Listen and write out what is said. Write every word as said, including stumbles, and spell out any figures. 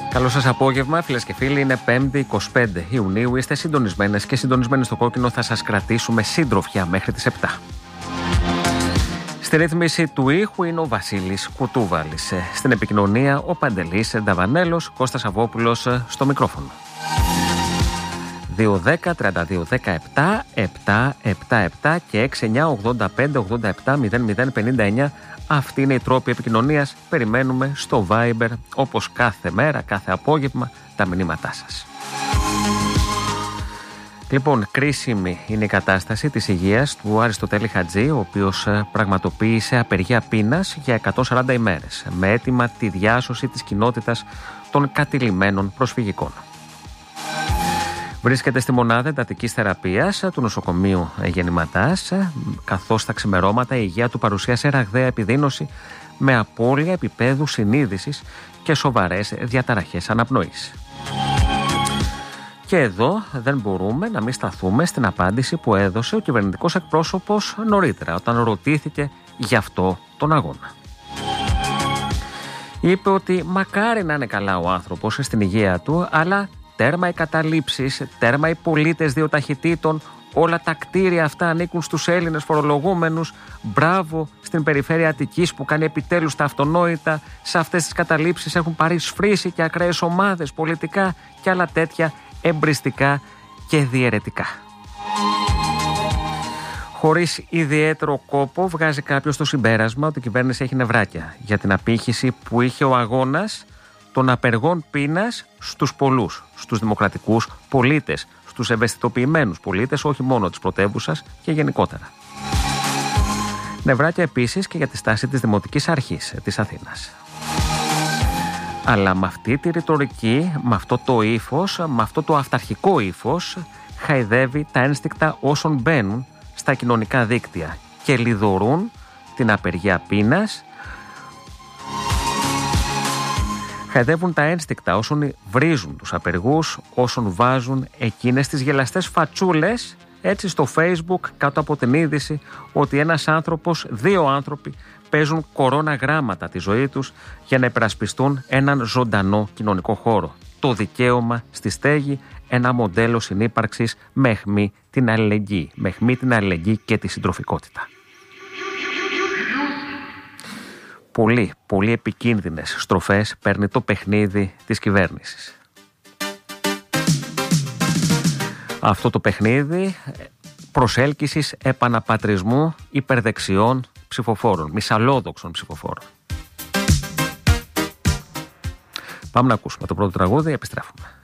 Καλό σας απόγευμα, φίλες και φίλοι. Είναι πέμπτη, εικοστή πέμπτη Ιουνίου. Είστε συντονισμένες και συντονισμένοι στο κόκκινο. Θα σας κρατήσουμε σύντροφια μέχρι τις επτά. Στη ρύθμιση του ήχου είναι ο Βασίλης Κουτούβαλης. Στην επικοινωνία ο Παντελής Νταβανέλος, Κώστας Αβόπουλος στο μικρόφωνο. δύο δέκα τριάντα δύο δεκαεπτά επτακόσια εβδομήντα επτά και έξι εννιά ογδόντα πέντε ογδόντα επτά μηδέν μηδέν πενήντα εννιά. Αυτή είναι η τρόπη επικοινωνίας. Περιμένουμε στο Viber, όπως κάθε μέρα, κάθε απόγευμα, τα μηνύματά σας. Λοιπόν, κρίσιμη είναι η κατάσταση της υγείας του Αριστοτέλη Χατζή, ο οποίος πραγματοποίησε απεργία πείνας για εκατόν σαράντα ημέρες, με αίτημα τη διάσωση της κοινότητας των κατηλημμένων προσφυγικών. Βρίσκεται στη μονάδα εντατικής θεραπείας του νοσοκομείου Γεννηματάς, καθώς στα ξημερώματα η υγεία του παρουσίασε ραγδαία επιδείνωση με απώλεια επίπεδου συνείδησης και σοβαρές διαταραχές αναπνοής. Και εδώ δεν μπορούμε να μην σταθούμε στην απάντηση που έδωσε ο κυβερνητικός εκπρόσωπος νωρίτερα, όταν ρωτήθηκε γι' αυτό τον αγώνα. Είπε ότι μακάρι να είναι καλά ο άνθρωπος στην υγεία του, αλλά τέρμα οι καταλήψεις, τέρμα οι πολίτες δύο ταχυτήτων, όλα τα κτίρια αυτά ανήκουν στους Έλληνες φορολογούμενους. Μπράβο στην περιφέρεια Αττικής που κάνει επιτέλους τα αυτονόητα. Σε αυτές τις καταλήψεις έχουν παρισφρήσει και ακραίες ομάδες πολιτικά και άλλα τέτοια εμπριστικά και διαιρετικά. Χωρίς ιδιαίτερο κόπο βγάζει κάποιος το συμπέρασμα ότι η κυβέρνηση έχει νευράκια για την απήχηση που είχε ο αγώνας των απεργών πείνας στους πολλούς, στους δημοκρατικούς πολίτες, στους ευαισθητοποιημένους πολίτες, όχι μόνο της πρωτεύουσας και γενικότερα. Νευράκια επίσης και για τη στάση της Δημοτικής Αρχής της Αθήνας. Αλλά με αυτή τη ρητορική, με αυτό το ύφος, με αυτό το αυταρχικό ύφος, χαϊδεύει τα ένστικτα όσων μπαίνουν στα κοινωνικά δίκτυα και λιδωρούν την απεργία πείνας. Χαϊδεύουν τα ένστικτα όσων βρίζουν τους απεργούς, όσων βάζουν εκείνες τις γελαστές φατσούλες έτσι στο Facebook κάτω από την είδηση ότι ένας άνθρωπος, δύο άνθρωποι παίζουν κορώνα γράμματα τη ζωή τους για να υπερασπιστούν έναν ζωντανό κοινωνικό χώρο. Το δικαίωμα στη στέγη, ένα μοντέλο συνύπαρξης με αιχμή την αλληλεγγύη, με αιχμή την αλληλεγγύη και τη συντροφικότητα. Πολύ, πολύ επικίνδυνες στροφές παίρνει το παιχνίδι της κυβέρνησης. Αυτό το παιχνίδι προσέλκυσης επαναπατρισμού υπερδεξιών ψηφοφόρων, μυσαλλόδοξων ψηφοφόρων. Πάμε να ακούσουμε το πρώτο τραγούδι, επιστρέφουμε.